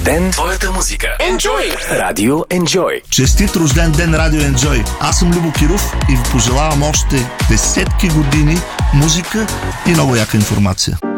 ден, твоята музика. Enjoy! Радио Enjoy. Честит рожден ден, Радио Enjoy. Аз съм Любо Киров и ви пожелавам още десетки години музика и много яка информация.